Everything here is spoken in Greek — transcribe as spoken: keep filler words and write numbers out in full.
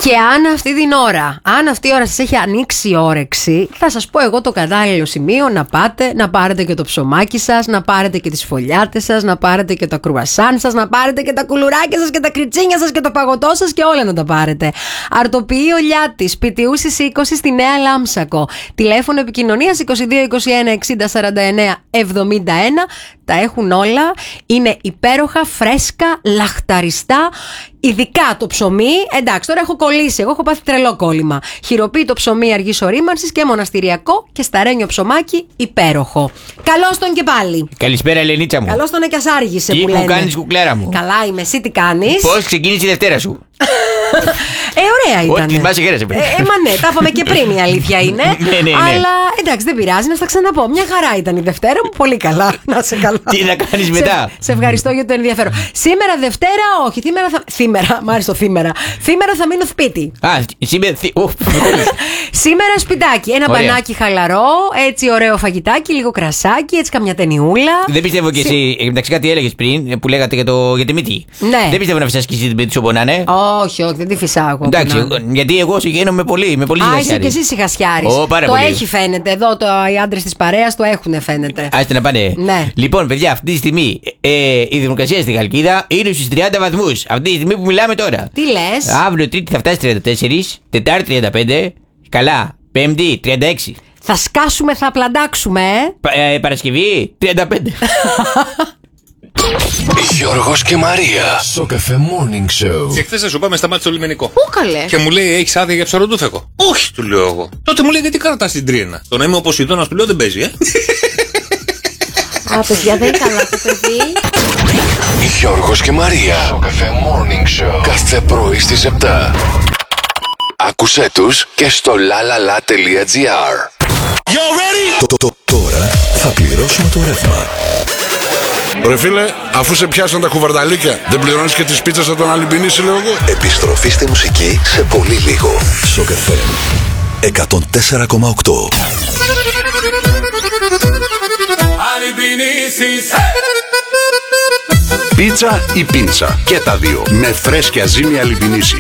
Και αν αυτή την ώρα, αν αυτή η ώρα σας έχει ανοίξει η όρεξη, θα σας πω εγώ το κατάλληλο σημείο να πάτε, να πάρετε και το ψωμάκι σας, να πάρετε και τις φωλιάτες σας, να πάρετε και τα κρουασάν σας, να πάρετε και τα κουλουράκια σας και τα κριτσίνια σας και το παγωτό σας και όλα να τα πάρετε. Αρτοποιεί ο Λιάτης, Σπιτιούσης είκοσι στη Νέα Λάμψακο. Τηλέφωνο επικοινωνίας είκοσι δύο είκοσι ένα εξήντα σαράντα εννέα εβδομήντα ένα. Τα έχουν όλα. Είναι υπέροχα, φρέσκα, λαχταριστά. Ειδικά το ψωμί, εντάξει, τώρα έχω κολλήσει. Εγώ έχω πάθει τρελό κόλλημα. Χειροποίητο ψωμί αργής ορίμανσης και μοναστηριακό και σταρένιο ψωμάκι υπέροχο. Καλώς τον και πάλι. Καλησπέρα, Ελενίτσα μου. Καλώς τον και ας άργησε Τι που λένε. μου κάνεις, κουκλέρα μου? Καλά είμαι, εσύ τι κάνεις? Πώς ξεκίνησε η Δευτέρα σου? Ε, ωραία ήταν. Ό,τι μας χαίρεσε πριν. Ε, ε, μα ναι, τα είπαμε και πριν, η αλήθεια είναι. Ναι, ναι, ναι. Αλλά εντάξει, δεν πειράζει, να στα ξαναπώ. Μια χαρά ήταν η Δευτέρα μου, πολύ καλά. Να σε καλά. Τι να κάνεις μετά? Σε, σε ευχαριστώ για το ενδιαφέρον. Σήμερα Δευτέρα, όχι. Θήμερα θα. Θήμερα, μ' άρεσε το θήμερα. Θήμερα θα μείνω σπίτι. Α, σήμερα. Σήμερα σπιτάκι. Ένα Ωραία. μπανάκι χαλαρό, έτσι ωραίο φαγητάκι, λίγο κρασάκι, έτσι καμιά ταινιούλα. Δεν πιστεύω κι εσύ. Εντάξει, κάτι έλεγες πριν που λέγατε για, το, για τη μύτη. Ναι. Δεν πιστεύω να φυσάς και εσύ την μύτη σου πονάνε. Όχι, όχι, δεν τη φυσάω. Εντάξει, εγώ- γιατί εγώ συγγένομαι πολύ. Με πολύ Α, είσαι ζυγασιάρη. και εσύ σιγασιάρης. Ω, πάρα το πολύ. έχει φαίνεται. Εδώ το, οι άντρες της παρέας το έχουν φαίνεται. Άστε να πάνε. Ναι. Λοιπόν, παιδιά, αυτή τη στιγμή ε, η θερμοκρασία στη Χαλκίδα είναι στους τριάντα βαθμούς. Αυτή τη στιγμή που μιλάμε τώρα. Τι λες? Αύριο Τρίτη θα φτάσει τριάντα τέσσερα, Τετάρτη τριάντα πέντε. Καλά. Πέμπτη τριάντα έξι. Θα σκάσουμε, θα πλαντάξουμε, ε. Πα- ε, Παρασκευή τριάντα πέντε. Γιώργος και Μαρία. Σοκαφέ Morning Show. Και χθες σου πάμε σταμάτη στο λιμενικό. Πού καλέ? Και μου λέει: έχεις άδεια για ψαροντούφεκο? Όχι, του λέω εγώ. Τότε μου λέει: γιατί κρατάς την τρίνα? Το να είμαι ο Ποσειδώνας, του λέω: δεν παίζει, ε. Α, παιδιά, δεν είναι καλά το παιδί. Γιώργος και Μαρία. Σοκαφέ Morning Show. Κάθε πρωί στις επτά. Άκουσέ τους και στο lalala.gr. Το, το, το, τώρα θα πληρώσουμε το ρεύμα. Ρε φίλε, αφού σε πιάσαν τα κουβαρνταλίκια, δεν πληρώνεις και τις πίτσες από τον Αλυμπινίση, λέω εγώ. Επιστροφή στη μουσική σε πολύ λίγο. Σοκ εφ εμ εκατόν τέσσερα κόμμα οκτώ. Πίτσα ή πίτσα. Και τα δύο. Με φρέσκια ζύμη Αλυμπινίση.